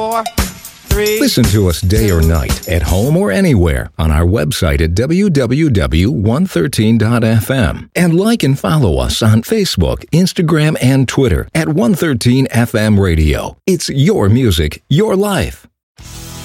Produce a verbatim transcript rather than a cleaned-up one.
four, three. Listen to us day or night, at home or anywhere, on our website at w w w dot one thirteen dot f m. And like and follow us on Facebook, Instagram, and Twitter at one thirteen F M Radio. It's your music, your life.